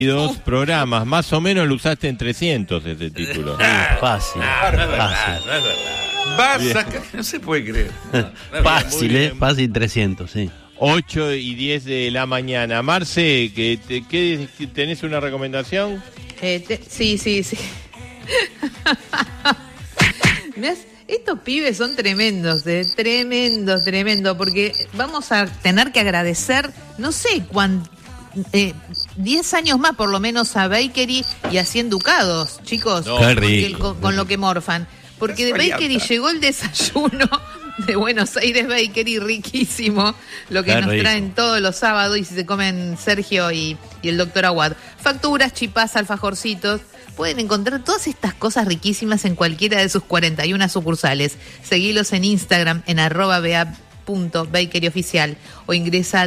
Dos programas, más o menos lo usaste en 300 ese título. Fácil. No es verdad. Vas a sacar, no se puede creer. Fácil, fácil 300, sí. 8 y 10 de la mañana. Marce, ¿qué tenés una recomendación? Sí. Estos pibes son tremendos, tremendo, porque vamos a tener que agradecer, no sé cuánto, 10 años más por lo menos a Bakery y a 100 ducados, chicos, No, qué rico. con lo que morfan. Porque de Bakery llegó el desayuno de Buenos Aires Bakery, riquísimo, lo que Qué nos rico. traen todos los sábados y se comen Sergio y el doctor Aguad. Facturas, chipás, alfajorcitos. Pueden encontrar todas estas cosas riquísimas en cualquiera de sus 41 sucursales. Seguilos en Instagram en @ba.bakeryoficial o ingresa a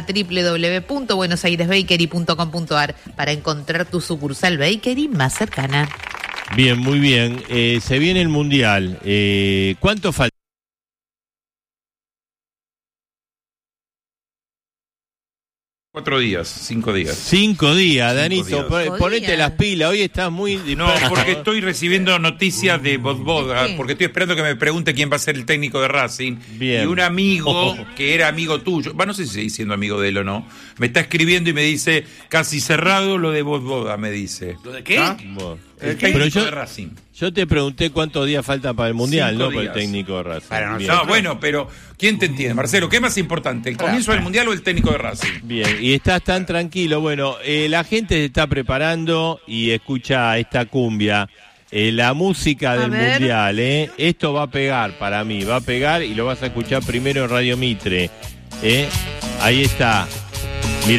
www.buenosairesbakery.com.ar para encontrar tu sucursal Bakery más cercana. Bien, muy bien. Se viene el Mundial. ¿Cuánto falta? 4 días, 5 días. 5 días, Danito. días. Ponete días. las pilas. Hoy estás muy No, porque estoy recibiendo noticias de Vodvoda, ¿De qué? porque estoy esperando que me pregunte quién va a ser el técnico de Racing. Bien. Y un amigo que era amigo tuyo, no sé si sigue siendo amigo de él o no, me está escribiendo y me dice, casi cerrado lo de Vodvoda, me dice. ¿Lo de qué? ¿Ah? Bueno. El Pero técnico yo- de Racing. Yo te pregunté cuántos días faltan para el Mundial, 5 no para el días. técnico de Racing. Para Bien. nosotros. No, bueno, pero ¿quién te entiende, Marcelo? ¿Qué es más importante, el comienzo del Mundial o el técnico de Racing? Bien, y estás tan tranquilo. Bueno, la gente se está preparando y escucha esta cumbia. La música A del ver. Mundial, esto va a pegar para mí, va a pegar y lo vas a escuchar primero en Radio Mitre. Ahí está.